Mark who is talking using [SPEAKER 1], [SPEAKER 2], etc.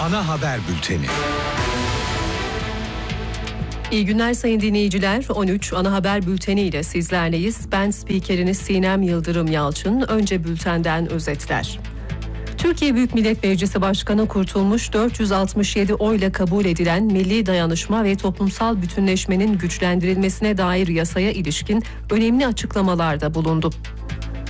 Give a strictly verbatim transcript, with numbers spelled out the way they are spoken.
[SPEAKER 1] Ana haber bülteni.
[SPEAKER 2] İyi günler sayın dinleyiciler. on üç Ana Haber Bülteni ile sizlerleyiz. Ben spikeriniz Sinem Yıldırım Yalçın. Önce bültenden özetler. Türkiye Büyük Millet Meclisi Başkanı Kurtulmuş dört yüz altmış yedi oyla kabul edilen milli dayanışma ve toplumsal bütünleşmenin güçlendirilmesine dair yasaya ilişkin önemli açıklamalarda bulundu.